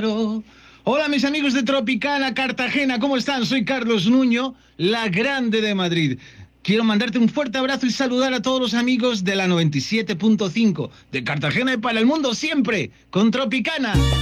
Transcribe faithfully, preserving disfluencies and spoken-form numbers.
Hola mis amigos de Tropicana, Cartagena, ¿cómo están? Soy Carlos Nuño, la grande de Madrid. Quiero mandarte un fuerte abrazo y saludar a todos los amigos de la noventa y siete punto cinco de Cartagena y para el mundo siempre, con Tropicana.